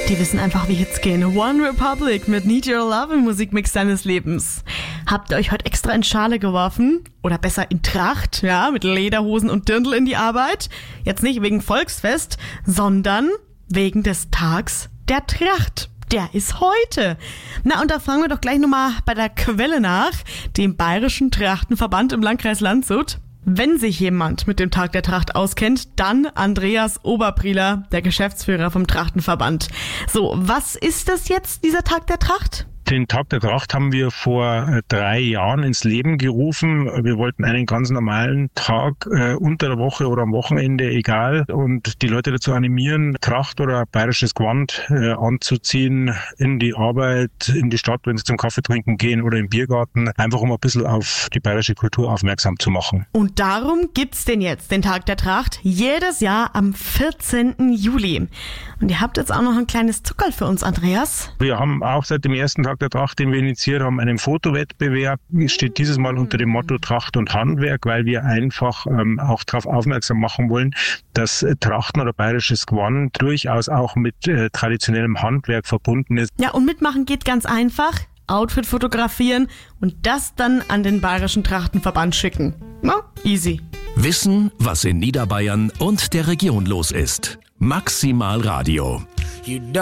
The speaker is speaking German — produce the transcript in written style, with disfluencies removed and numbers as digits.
Die wissen einfach, wie Hits gehen. One Republic mit Need Your Love im Musikmix deines Lebens. Habt ihr euch heute extra in Schale geworfen? Oder besser in Tracht, ja, mit Lederhosen und Dirndl in die Arbeit? Jetzt nicht wegen Volksfest, sondern wegen des Tags der Tracht. Der ist heute. Na, und da fragen wir doch gleich nochmal bei der Quelle nach, dem Bayerischen Trachtenverband im Landkreis Landshut. Wenn sich jemand mit dem Tag der Tracht auskennt, dann Andreas Oberprieler, der Geschäftsführer vom Trachtenverband. So, was ist das jetzt, dieser Tag der Tracht? Den Tag der Tracht haben wir vor 3 Jahren ins Leben gerufen. Wir wollten einen ganz normalen Tag unter der Woche oder am Wochenende, egal, und die Leute dazu animieren, Tracht oder bayerisches Gewand anzuziehen, in die Arbeit, in die Stadt, wenn sie zum Kaffee trinken gehen oder im Biergarten, einfach um ein bisschen auf die bayerische Kultur aufmerksam zu machen. Und darum gibt's den jetzt, den Tag der Tracht, jedes Jahr am 14. Juli. Und ihr habt jetzt auch noch ein kleines Zuckerl für uns, Andreas. Wir haben auch seit dem ersten Tag der Tracht, den wir initiiert haben, einen Fotowettbewerb. Es steht dieses Mal unter dem Motto Tracht und Handwerk, weil wir einfach auch darauf aufmerksam machen wollen, dass Trachten oder bayerisches Gewand durchaus auch mit traditionellem Handwerk verbunden ist. Ja, und mitmachen geht ganz einfach. Outfit fotografieren und das dann an den Bayerischen Trachtenverband schicken. Na, easy. Wissen, was in Niederbayern und der Region los ist. Maximal Radio.